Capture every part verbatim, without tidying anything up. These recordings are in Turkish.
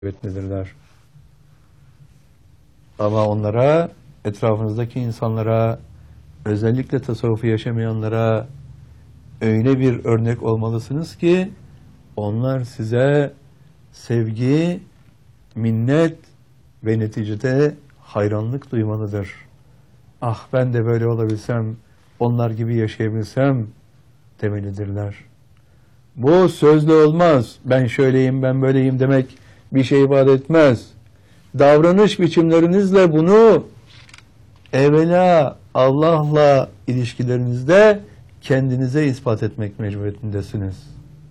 kuvvetlidirler. Ama onlara, etrafınızdaki insanlara, özellikle tasavvufu yaşamayanlara öyle bir örnek olmalısınız ki onlar size sevgi, minnet ve neticede hayranlık duymalıdır. Ah ben de böyle olabilsem, onlar gibi yaşayabilsem demelidirler. Bu sözle olmaz. Ben şöyleyim, ben böyleyim demek bir şey ifade etmez. Davranış biçimlerinizle bunu evvela Allah'la ilişkilerinizde kendinize ispat etmek mecburiyetindesiniz.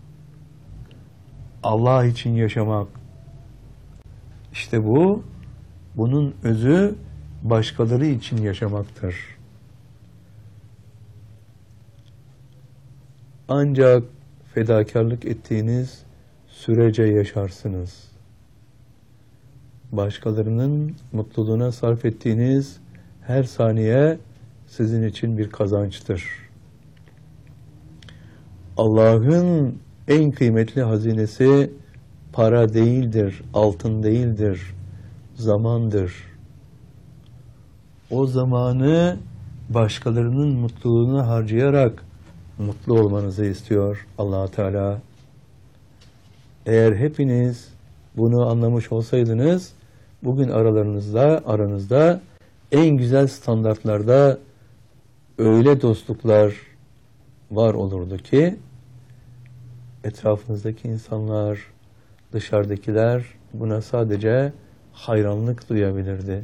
Allah için yaşamak. İşte bu, bunun özü başkaları için yaşamaktır. Ancak fedakarlık ettiğiniz sürece yaşarsınız. Başkalarının mutluluğuna sarf ettiğiniz her saniye sizin için bir kazançtır. Allah'ın en kıymetli hazinesi para değildir, altın değildir, zamandır. O zamanı başkalarının mutluluğuna harcayarak mutlu olmanızı istiyor Allah Teala. Eğer hepiniz bunu anlamış olsaydınız, bugün aralarınızda, aranızda en güzel standartlarda öyle dostluklar var olurdu ki, etrafınızdaki insanlar, dışarıdakiler buna sadece hayranlık duyabilirdi.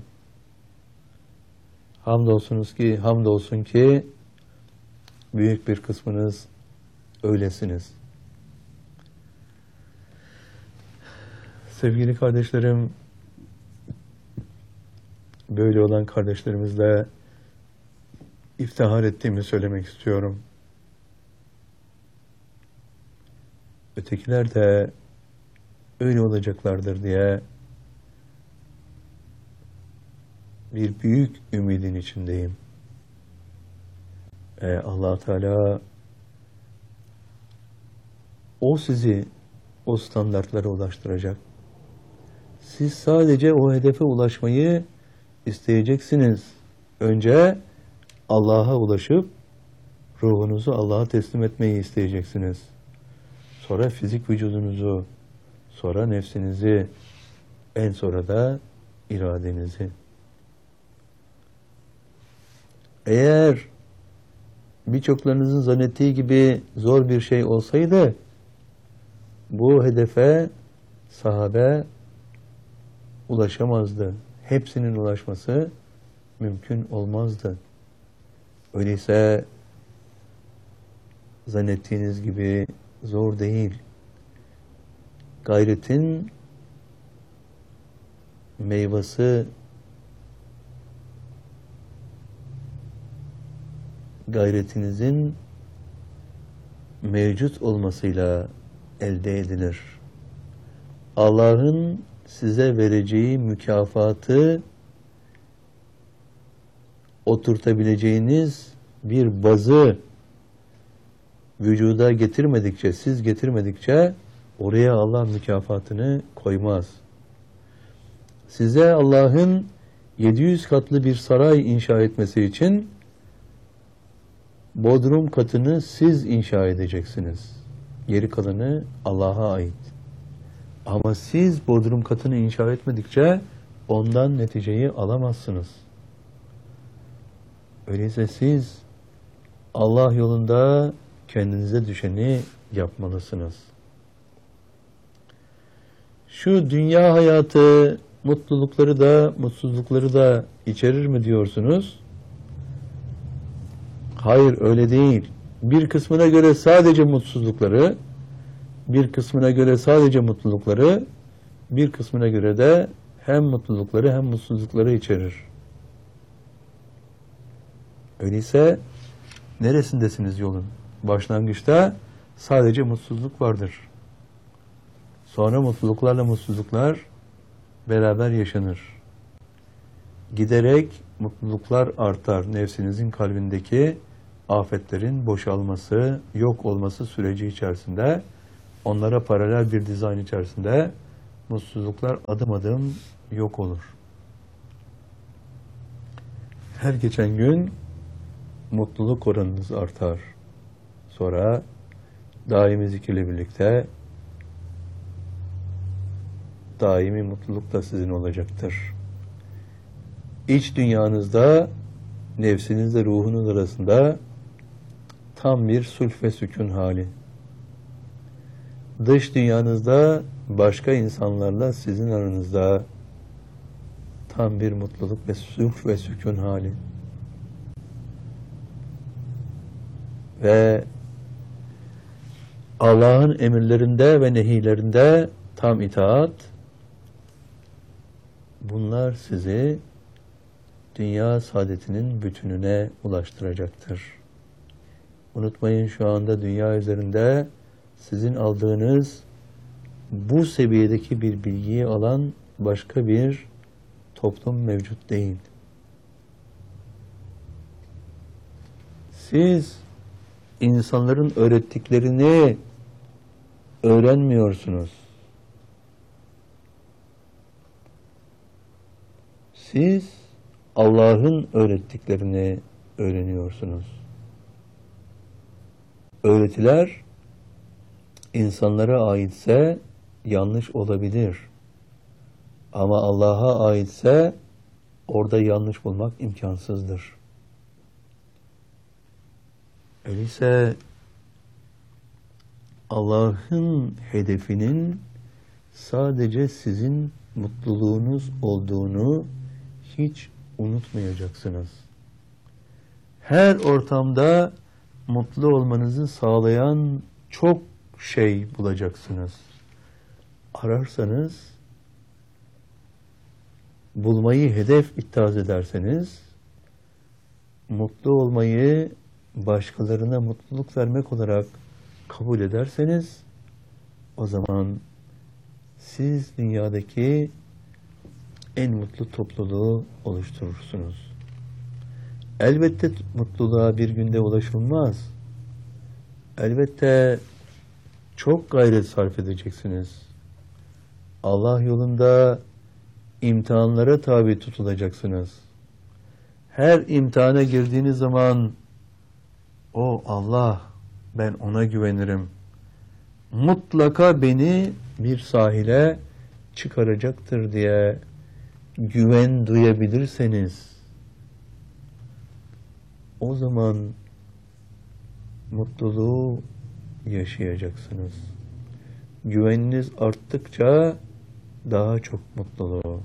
Hamdolsunuz ki, hamdolsun ki büyük bir kısmınız öylesiniz. Sevgili kardeşlerim, böyle olan kardeşlerimizle iftihar ettiğimi söylemek istiyorum. Ötekiler de öyle olacaklardır diye bir büyük ümidin içindeyim. Ee, Allah Teala o sizi o standartlara ulaştıracak. Siz sadece o hedefe ulaşmayı isteyeceksiniz. Önce Allah'a ulaşıp ruhunuzu Allah'a teslim etmeyi isteyeceksiniz. Sonra fizik vücudunuzu, sonra nefsinizi, en sonra da iradenizi. Eğer birçoklarınızın zannettiği gibi zor bir şey olsaydı, bu hedefe sahabe ulaşamazdı. Hepsinin ulaşması mümkün olmazdı. Öyleyse zannettiğiniz gibi zor değil. Gayretin meyvesi, gayretinizin mevcut olmasıyla elde edilir. Allah'ın size vereceği mükafatı oturtabileceğiniz bir bazı vücuda getirmedikçe, siz getirmedikçe oraya Allah mükafatını koymaz. Size Allah'ın yedi yüz katlı bir saray inşa etmesi için bodrum katını siz inşa edeceksiniz. Geri kalanı Allah'a ait. Ama siz bodrum katını inşa etmedikçe ondan neticeyi alamazsınız. Öyleyse siz Allah yolunda kendinize düşeni yapmalısınız. Şu dünya hayatı mutlulukları da mutsuzlukları da içerir mi diyorsunuz? Hayır, öyle değil. Bir kısmına göre sadece mutsuzlukları, bir kısmına göre sadece mutlulukları, bir kısmına göre de hem mutlulukları hem mutsuzlukları içerir. Öyleyse neresindesiniz yolun? Başlangıçta sadece mutsuzluk vardır. Sonra mutluluklarla mutsuzluklar beraber yaşanır. Giderek mutluluklar artar. Nefsinizin kalbindeki afetlerin boşalması, yok olması süreci içerisinde, onlara paralel bir dizayn içerisinde mutsuzluklar adım adım yok olur. Her geçen gün mutluluk oranınız artar. Sonra daimi zikirle birlikte daimi mutluluk da sizin olacaktır. İç dünyanızda nefsinizle ruhunuz arasında tam bir sulh ve sükun hali. Dış dünyanızda başka insanlarla sizin aranızda tam bir mutluluk ve sulh ve sükun hali. Ve Allah'ın emirlerinde ve nehilerinde tam itaat, bunlar sizi dünya saadetinin bütününe ulaştıracaktır. Unutmayın, şu anda dünya üzerinde sizin aldığınız bu seviyedeki bir bilgiyi alan başka bir toplum mevcut değil. Siz insanların öğrettiklerini öğrenmiyorsunuz. Siz Allah'ın öğrettiklerini öğreniyorsunuz. Öğretiler insanlara aitse yanlış olabilir. Ama Allah'a aitse orada yanlış bulmak imkansızdır. Öyleyse Allah'ın hedefinin sadece sizin mutluluğunuz olduğunu hiç unutmayacaksınız. Her ortamda mutlu olmanızı sağlayan çok şey bulacaksınız. Ararsanız, bulmayı hedef ittihaz ederseniz, mutlu olmayı başkalarına mutluluk vermek olarak kabul ederseniz, o zaman siz dünyadaki en mutlu topluluğu oluşturursunuz. Elbette mutluluğa bir günde ulaşılmaz. Elbette çok gayret sarf edeceksiniz. Allah yolunda imtihanlara tabi tutulacaksınız. Her imtihana girdiğiniz zaman, o Allah, ben ona güvenirim, mutlaka beni bir sahile çıkaracaktır diye güven duyabilirseniz, o zaman mutluluğu yaşayacaksınız. Güveniniz arttıkça daha çok mutluluğu.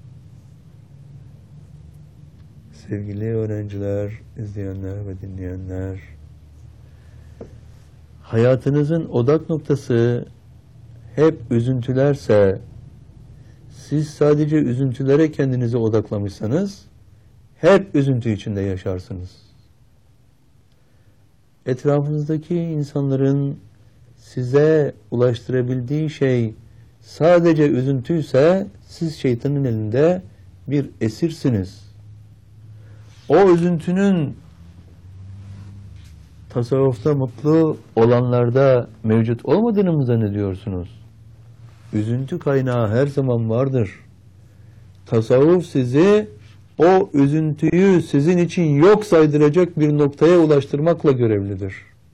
Sevgili öğrenciler, izleyenler ve dinleyenler, hayatınızın odak noktası hep üzüntülerse, siz sadece üzüntülere kendinizi odaklamışsanız, hep üzüntü içinde yaşarsınız. Etrafınızdaki insanların size ulaştırabildiği şey sadece üzüntüyse, siz şeytanın elinde bir esirsiniz. O üzüntünün tasavvufta mutlu olanlarda mevcut olmadığını mı zannediyorsunuz? Üzüntü kaynağı her zaman vardır. Tasavvuf sizi o üzüntüyü sizin için yok saydıracak bir noktaya ulaştırmakla görevlidir.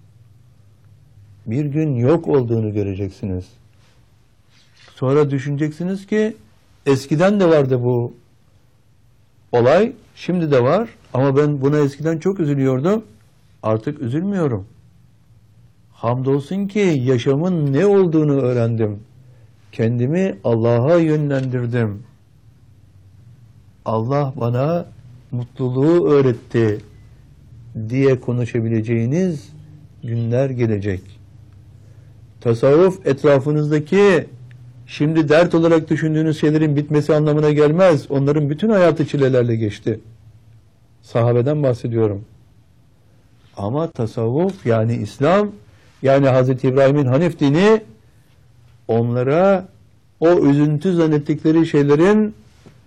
Bir gün yok olduğunu göreceksiniz. Sonra düşüneceksiniz ki eskiden de vardı bu olay, şimdi de var ama ben buna eskiden çok üzülüyordum, artık üzülmüyorum. Hamdolsun ki yaşamın ne olduğunu öğrendim. Kendimi Allah'a yönlendirdim. Allah bana mutluluğu öğretti diye konuşabileceğiniz günler gelecek. Tasavvuf etrafınızdaki şimdi dert olarak düşündüğünüz şeylerin bitmesi anlamına gelmez. Onların bütün hayatı çilelerle geçti. Sahabeden bahsediyorum. Ama tasavvuf, yani İslam, yani Hazreti İbrahim'in Hanif dini, onlara o üzüntü zannettikleri şeylerin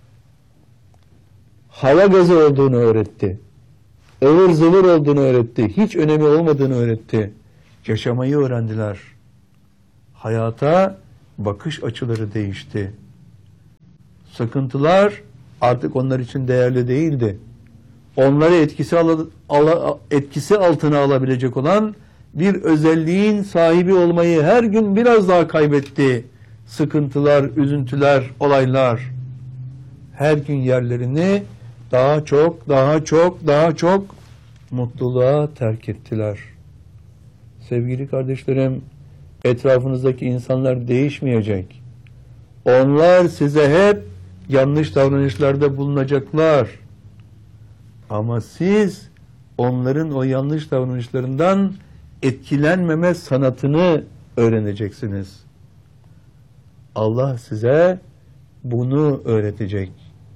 hava gazı olduğunu öğretti. Ivır zıvır olduğunu öğretti. Hiç önemi olmadığını öğretti. Yaşamayı öğrendiler. Hayata bakış açıları değişti. Sıkıntılar artık onlar için değerli değildi. Onları etkisi, al, al, etkisi altına alabilecek olan bir özelliğin sahibi olmayı her gün biraz daha kaybetti. Sıkıntılar, üzüntüler, olaylar her gün yerlerini daha çok, daha çok, daha çok mutluluğa terk ettiler. Sevgili kardeşlerim, etrafınızdaki insanlar değişmeyecek. Onlar size hep yanlış davranışlarda bulunacaklar. Ama siz onların o yanlış davranışlarından etkilenmeme sanatını öğreneceksiniz. Allah size bunu öğretecek.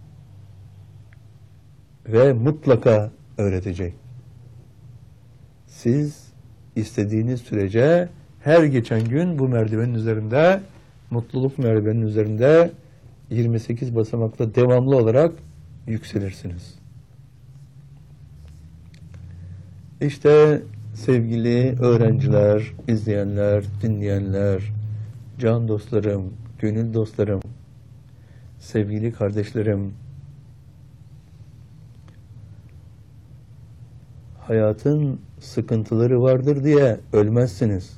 Ve mutlaka öğretecek. Siz istediğiniz sürece her geçen gün bu merdivenin üzerinde, mutluluk merdivenin üzerinde yirmi sekiz basamakta devamlı olarak yükselirsiniz. İşte sevgili öğrenciler, izleyenler, dinleyenler, can dostlarım, gönül dostlarım, sevgili kardeşlerim, hayatın sıkıntıları vardır diye ölmezsiniz.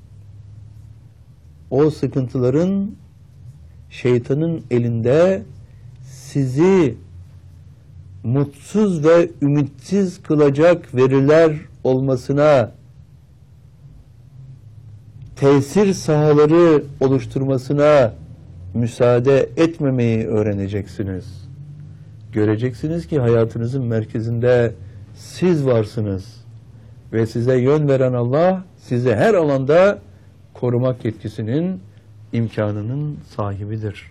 O sıkıntıların şeytanın elinde sizi mutsuz ve ümitsiz kılacak veriler olmasına, tesir sahaları oluşturmasına müsaade etmemeyi öğreneceksiniz. Göreceksiniz ki hayatınızın merkezinde siz varsınız ve size yön veren Allah sizi her alanda korumak yetkisinin, imkanının sahibidir.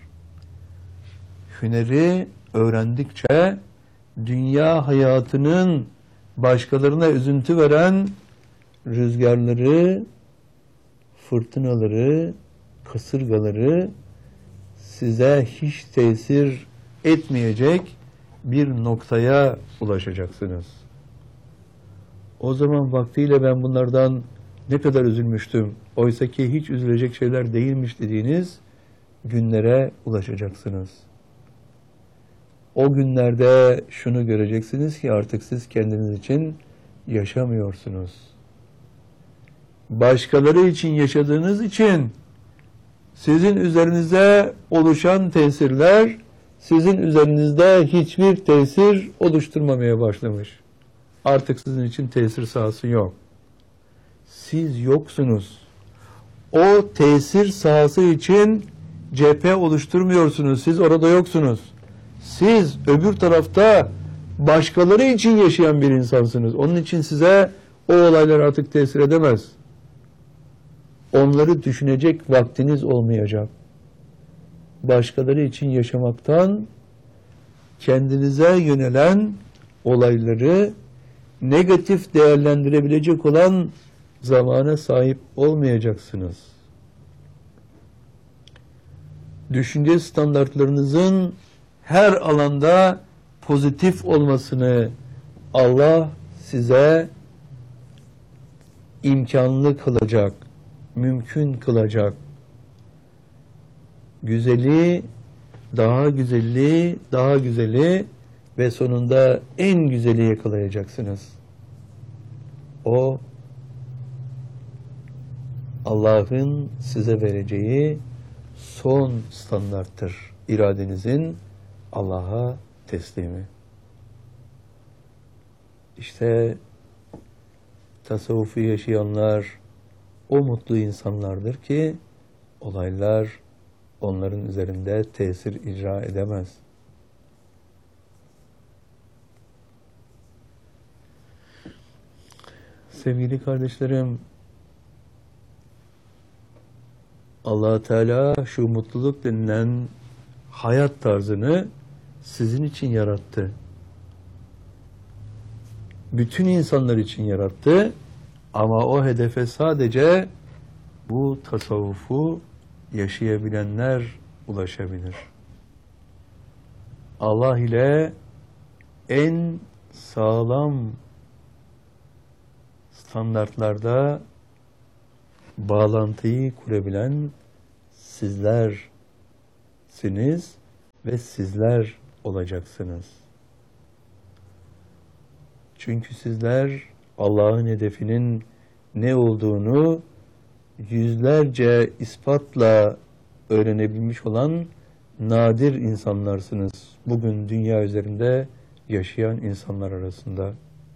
Hüneri öğrendikçe dünya hayatının başkalarına üzüntü veren rüzgarları, fırtınaları, kasırgaları size hiç tesir etmeyecek bir noktaya ulaşacaksınız. O zaman vaktiyle ben bunlardan ne kadar üzülmüştüm, oysa ki hiç üzülecek şeyler değilmiş dediğiniz günlere ulaşacaksınız. O günlerde şunu göreceksiniz ki artık siz kendiniz için yaşamıyorsunuz. Başkaları için yaşadığınız için sizin üzerinize oluşan tesirler sizin üzerinizde hiçbir tesir oluşturmamaya başlamış. Artık sizin için tesir sahası yok. Siz yoksunuz. O tesir sahası için cephe oluşturmuyorsunuz. Siz orada yoksunuz. Siz öbür tarafta başkaları için yaşayan bir insansınız. Onun için size o olaylar artık tesir edemez. Onları düşünecek vaktiniz olmayacak. Başkaları için yaşamaktan kendinize yönelen olayları negatif değerlendirebilecek olan zamana sahip olmayacaksınız. Düşünce standartlarınızın her alanda pozitif olmasını Allah size imkanlı kılacak, mümkün kılacak. Güzeli, daha güzeli, daha güzeli ve sonunda en güzeli yakalayacaksınız. O Allah'ın size vereceği son standarttır. İradenizin Allah'a teslimi. İşte tasavvufu yaşayanlar o mutlu insanlardır ki olaylar onların üzerinde tesir icra edemez. Sevgili kardeşlerim, Allah Teala şu mutluluk denilen hayat tarzını sizin için yarattı. Bütün insanlar için yarattı ama o hedefe sadece bu tasavvufu yaşayabilenler ulaşabilir. Allah ile en sağlam standartlarda bağlantıyı kurabilen sizlersiniz ve sizler olacaksınız. Çünkü sizler Allah'ın hedefinin ne olduğunu yüzlerce ispatla öğrenebilmiş olan nadir insanlarsınız. Bugün dünya üzerinde yaşayan insanlar arasında.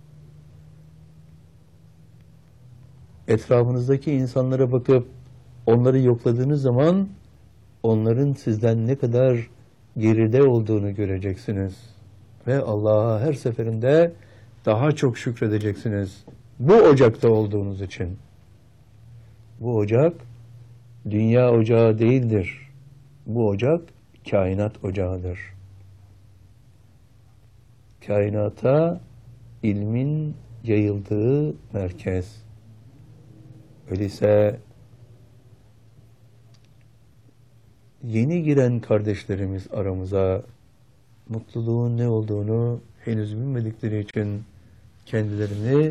Etrafınızdaki insanlara bakıp onları yokladığınız zaman onların sizden ne kadar geride olduğunu göreceksiniz. Ve Allah'a her seferinde daha çok şükredeceksiniz. Bu ocakta olduğunuz için. Bu ocak dünya ocağı değildir. Bu ocak kainat ocağıdır. Kainata ilmin yayıldığı merkez. Öyleyse yeni giren kardeşlerimiz aramıza mutluluğun ne olduğunu henüz bilmedikleri için kendilerini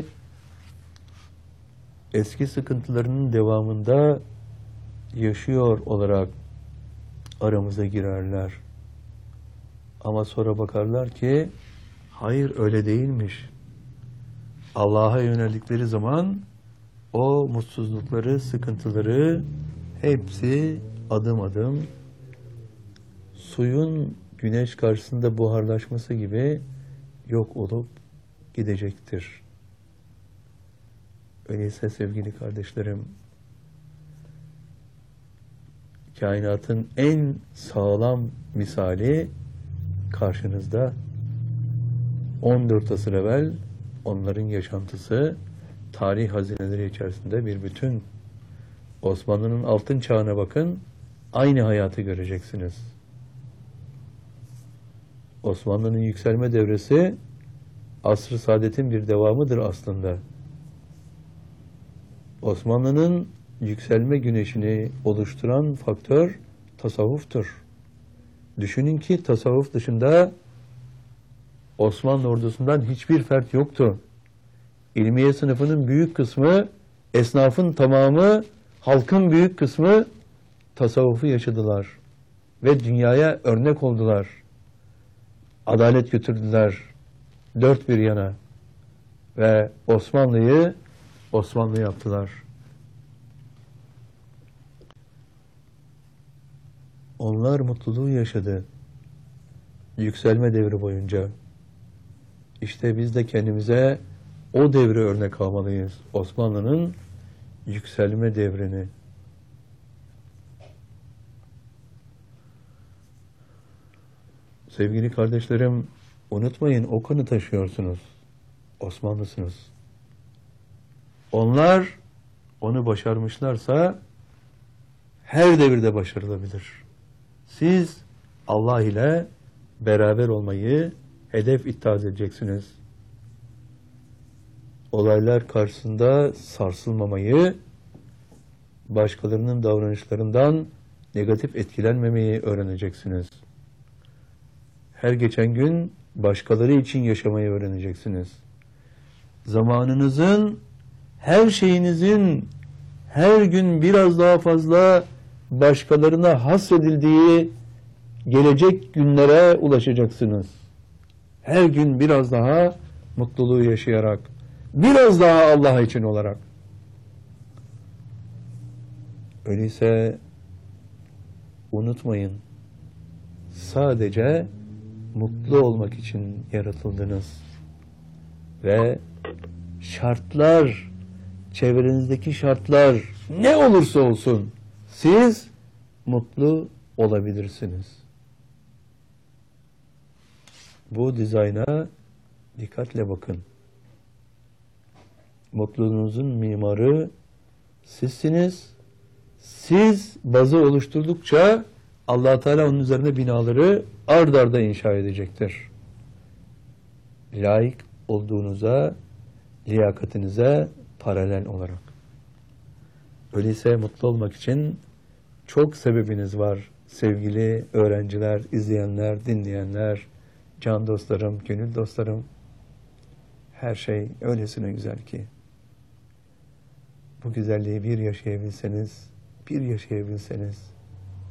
eski sıkıntılarının devamında yaşıyor olarak aramıza girerler. Ama sonra bakarlar ki hayır öyle değilmiş. Allah'a yöneldikleri zaman o mutsuzlukları, sıkıntıları hepsi adım adım suyun güneş karşısında buharlaşması gibi yok olup gidecektir. Öyleyse sevgili kardeşlerim, kainatın en sağlam misali karşınızda. on dört asır evvel onların yaşantısı tarih hazineleri içerisinde bir bütün. Osmanlı'nın altın çağına bakın, aynı hayatı göreceksiniz. Osmanlı'nın yükselme devresi asr-ı saadetin bir devamıdır aslında. Osmanlı'nın yükselme güneşini oluşturan faktör tasavvuftur. Düşünün ki tasavvuf dışında Osmanlı ordusundan hiçbir fert yoktu. İlmiye sınıfının büyük kısmı, esnafın tamamı, halkın büyük kısmı tasavvufu yaşadılar. Ve dünyaya örnek oldular. Adalet götürdüler dört bir yana. Ve Osmanlı'yı Osmanlı yaptılar. Onlar mutluluğu yaşadı. Yükselme devri boyunca. İşte biz de kendimize o devri örnek almalıyız. Osmanlı'nın yükselme devrini. Sevgili kardeşlerim, unutmayın o kanı taşıyorsunuz. Osmanlısınız. Onlar onu başarmışlarsa her devirde başarılabilir. Siz Allah ile beraber olmayı hedef ittihaz edeceksiniz. Olaylar karşısında sarsılmamayı, başkalarının davranışlarından negatif etkilenmemeyi öğreneceksiniz. Her geçen gün başkaları için yaşamayı öğreneceksiniz. Zamanınızın, her şeyinizin her gün biraz daha fazla başkalarına hasredildiği gelecek günlere ulaşacaksınız. Her gün biraz daha mutluluğu yaşayarak, biraz daha Allah için olarak. Öyleyse unutmayın, sadece mutlu olmak için yaratıldınız. Ve şartlar, çevrenizdeki şartlar ne olursa olsun siz mutlu olabilirsiniz. Bu dizayna dikkatle bakın. Mutluluğunuzun mimarı sizsiniz. Siz bazı oluşturdukça Allah Teala onun üzerine binaları ard arda inşa edecektir. Layık olduğunuza, liyakatinize paralel olarak. Öyleyse mutlu olmak için çok sebebiniz var sevgili öğrenciler, izleyenler, dinleyenler, can dostlarım, gönül dostlarım. Her şey öylesine güzel ki. Bu güzelliği bir yaşayabilseniz, bir yaşayabilseniz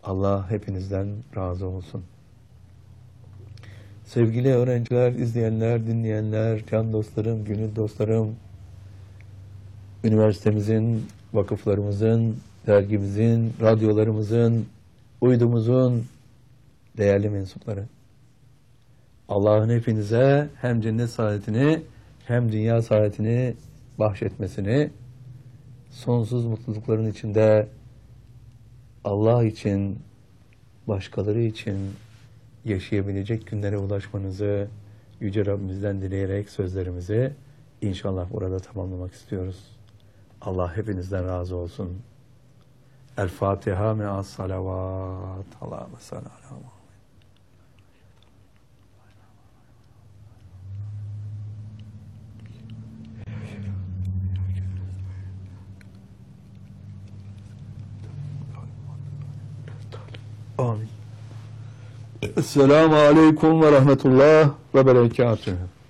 Allah hepinizden razı olsun. Sevgili öğrenciler, izleyenler, dinleyenler, can dostlarım, gönül dostlarım, üniversitemizin, vakıflarımızın, dergimizin, radyolarımızın, uydumuzun değerli mensupları. Allah'ın hepinize hem cennet saadetini hem dünya saadetini bahşetmesini, sonsuz mutlulukların içinde Allah için, başkaları için yaşayabilecek günlere ulaşmanızı Yüce Rabbimizden dileyerek sözlerimizi inşallah burada tamamlamak istiyoruz. Allah hepinizden razı olsun. El Fatiha me'as salavat. Allahümme salli ala Muhammed. Amin. Esselamu Aleyküm ve Rahmetullah ve Berekatuhu.